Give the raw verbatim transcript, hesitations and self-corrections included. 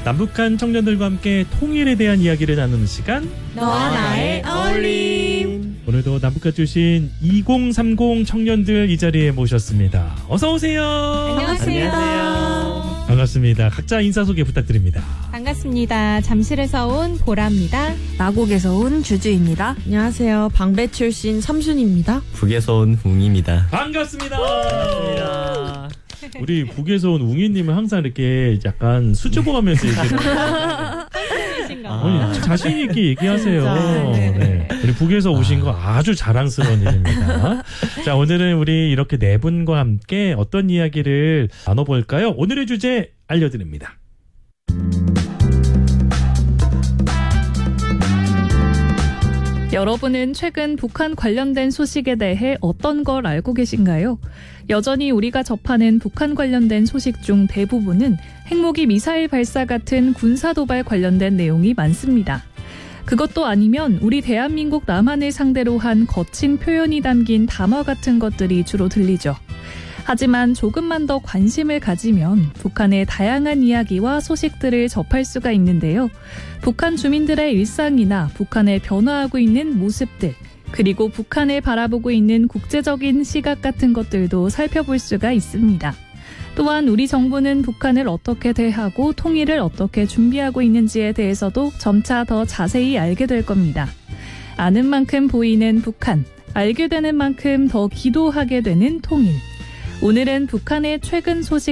남북한 청년들과 함께 통일에 대한 이야기를 나누는 시간, 너와 나의 어울림. 오늘도 남북한 출신 이공삼공 청년들 이 자리에 모셨습니다. 어서 오세요. 안녕하세요. 안녕하세요. 반갑습니다. 각자 인사 소개 부탁드립니다. 반갑습니다. 잠실에서 온 보라입니다. 나곡에서 온 주주입니다. 안녕하세요. 방배 출신 삼순입니다. 북에서 온 웅입니다. 반갑습니다. 반갑습니다. 우리 북에서 온 웅이님은 항상 이렇게 약간 수줍어하면서 얘기를 아니, 자신 있게 얘기하세요. 네. 우리 북에서 오신 거 아주 자랑스러운 일입니다. 자, 오늘은 우리 이렇게 네 분과 함께 어떤 이야기를 나눠볼까요? 오늘의 주제 알려드립니다. 여러분은 최근 북한 관련된 소식에 대해 어떤 걸 알고 계신가요? 여전히 우리가 접하는 북한 관련된 소식 중 대부분은 핵무기 미사일 발사 같은 군사도발 관련된 내용이 많습니다. 그것도 아니면 우리 대한민국 남한을 상대로 한 거친 표현이 담긴 담화 같은 것들이 주로 들리죠. 하지만 조금만 더 관심을 가지면 북한의 다양한 이야기와 소식들을 접할 수가 있는데요. 북한 주민들의 일상이나 북한의 변화하고 있는 모습들, 그리고 북한을 바라보고 있는 국제적인 시각 같은 것들도 살펴볼 수가 있습니다. 또한 우리 정부는 북한을 어떻게 대하고 통일을 어떻게 준비하고 있는지에 대해서도 점차 더 자세히 알게 될 겁니다. 아는 만큼 보이는 북한, 알게 되는 만큼 더 기도하게 되는 통일. 오늘은 북한의 최근 소식